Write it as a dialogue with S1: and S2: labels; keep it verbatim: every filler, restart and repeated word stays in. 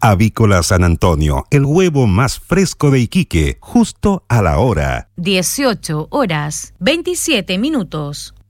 S1: Avícola San Antonio, el huevo más fresco de Iquique, justo a la hora.
S2: dieciocho horas, veintisiete minutos.